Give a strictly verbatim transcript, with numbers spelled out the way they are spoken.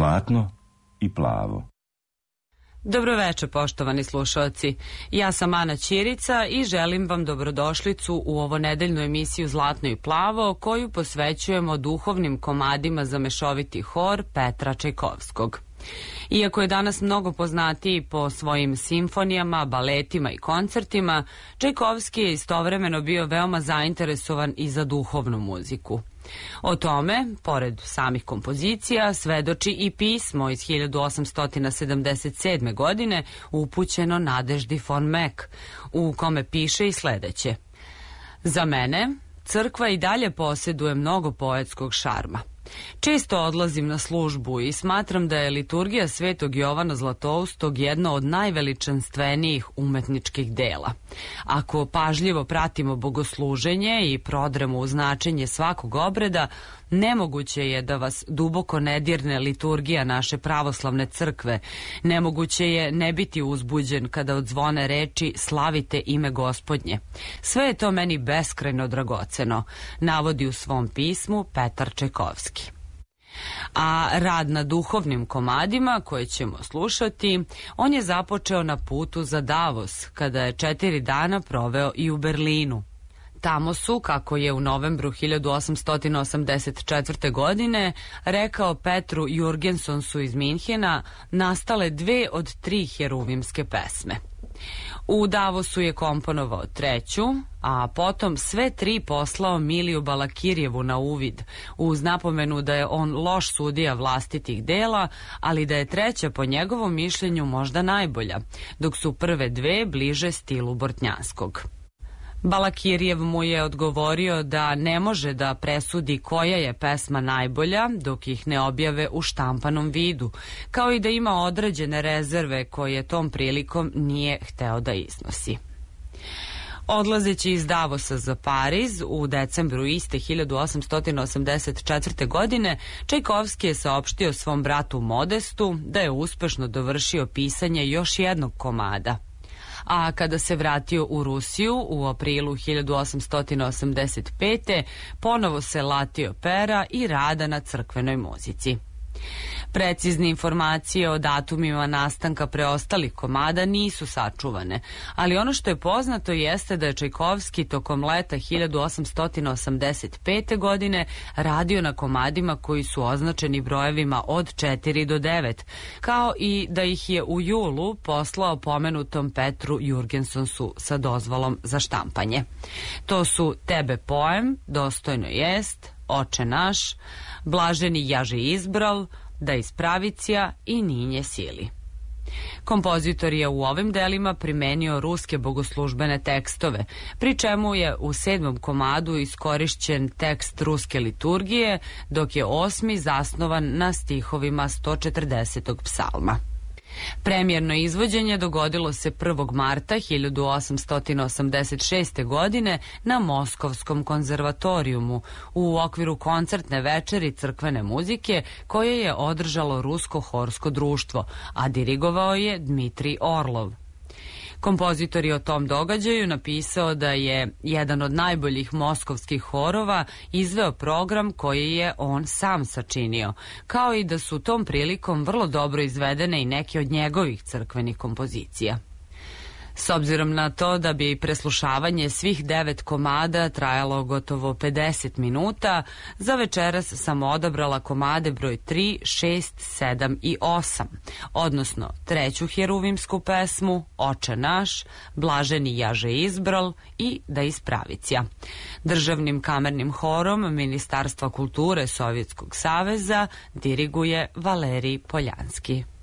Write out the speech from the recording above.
Zlatno i plavo. Dobroveče, poštovani slušalci. Ja sam Ana Ćirica i želim vam dobrodošlicu u ovo nedeljnu emisiju Zlatno i plavo, koju posvećujemo duhovnim komadima za mešoviti hor Petra Čajkovskog. Iako je danas mnogo poznatiji po svojim simfonijama, baletima i koncertima, Čajkovski je istovremeno bio veoma zainteresovan i za duhovnu muziku. O tome, pored samih kompozicija, svedoči i pismo iz hiljadu osamsto sedamdeset sedme. godine upućeno Nadeždi von Meck, u kome piše i sledeće. Za mene, crkva i dalje posjeduje mnogo poetskog šarma. Često odlazim na službu i smatram da je liturgija Svetog Jovana Zlatoustog jedno od najveličanstvenijih umetničkih dela. Ako pažljivo pratimo bogosluženje i prodremo u značenje svakog obreda, nemoguće je da vas duboko ne dirne liturgija naše pravoslavne crkve. Nemoguće je ne biti uzbuđen kada odzvone reči slavite ime Gospodnje. Sve je to meni beskrajno dragoceno, navodi u svom pismu Petar Čajkovski. A rad na duhovnim komadima koje ćemo slušati, on je započeo na putu za Davos, kada je četiri dana proveo i u Berlinu. Tamo su, kako je u novembru hiljadu osamsto osamdeset četvrte. godine rekao Petru Jurgensonsu iz Minhena, nastale dve od tri heruvimske pesme. U Davosu je komponovao treću, a potom sve tri poslao Miliju Balakirjevu na uvid, uz napomenu da je on loš sudija vlastitih dela, ali da je treća po njegovom mišljenju možda najbolja, dok su prve dve bliže stilu Bortnjanskog. Balakirjev mu je odgovorio da ne može da presudi koja je pesma najbolja dok ih ne objave u štampanom vidu, kao i da ima određene rezerve koje tom prilikom nije hteo da iznosi. Odlazeći iz Davosa za Pariz u decembru iste hiljadu osamsto osamdeset četvrte. godine, Čajkovski je saopštio svom bratu Modestu da je uspešno dovršio pisanje još jednog komada. A kada se vratio u Rusiju u aprilu hiljadu osamsto osamdeset pete. ponovo se latio pera i rada na crkvenoj muzici. Precizne informacije o datumima nastanka preostalih komada nisu sačuvane, ali ono što je poznato jeste da je Čajkovski tokom leta hiljadu osamsto osamdeset pete. godine radio na komadima koji su označeni brojevima od četiri do devet, kao i da ih je u julu poslao pomenutom Petru Jurgensonsu sa dozvolom za štampanje. To su Tebe poem, Dostojno jest, Oče naš, Blaženi jaže izbral, Da ispravicija i Ninje sili. Kompozitor je u ovim delima primenio ruske bogoslužbene tekstove, pri čemu je u sedmom komadu iskorišćen tekst ruske liturgije, dok je osmi zasnovan na stihovima sto četrdesetog psalma. Premijerno izvođenje dogodilo se prvog marta hiljadu osamsto osamdeset šeste. godine na Moskovskom konzervatorijumu u okviru koncertne večeri crkvene muzike koje je održalo Rusko horsko društvo, a dirigovao je Dmitrij Orlov. Kompozitor je o tom događaju napisao da je jedan od najboljih moskovskih horova izveo program koji je on sam sačinio, kao i da su tom prilikom vrlo dobro izvedene i neke od njegovih crkvenih kompozicija. S obzirom na to da bi preslušavanje svih devet komada trajalo gotovo pedeset minuta, za večeras sam odabrala komade broj tri, šest, sedam i osam, odnosno treću heruvimsku pesmu, Oče naš, Blaženi jaže izbral i Da ispravicija. Državnim kamernim horom Ministarstva kulture Sovjetskog saveza diriguje Valerij Poljanski.